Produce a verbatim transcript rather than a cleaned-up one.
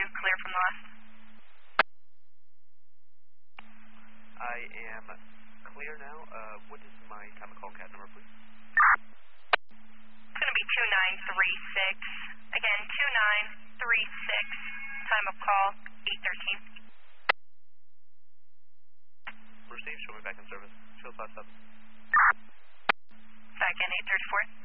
I'm clear from the left. I am clear now. Uh, what is my time of call cat number, please? It's going to be two nine three six. Again, two nine three six. Time of call, eight thirteen. Received, show me back in service. Show five seven. Back in, eight thirty-four.